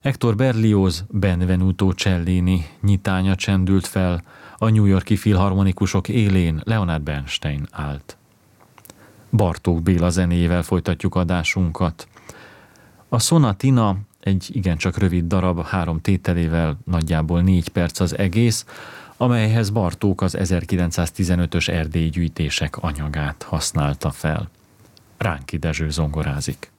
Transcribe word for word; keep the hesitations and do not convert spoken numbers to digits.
Hector Berlioz Benvenuto Cellini nyitánya csendült fel, a New York-i filharmonikusok élén Leonard Bernstein állt. Bartók Béla zenéjével folytatjuk adásunkat. A Sonatina egy igencsak rövid darab, három tételével, nagyjából négy perc az egész, amelyhez Bartók az ezerkilencszáztizenötös erdélyi gyűjtések anyagát használta fel. Ránki Dezső zongorázik.